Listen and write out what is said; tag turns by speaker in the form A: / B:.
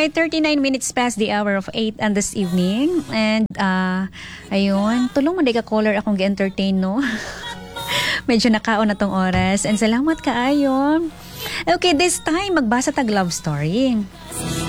A: Alright, 39 minutes past the hour of 8 and this evening. And, ayun, tulong mo ka caller akong gi-entertain, no? Medyo nakaon na tong oras. And salamat kaayo. Okay, this time, magbasa tag love story.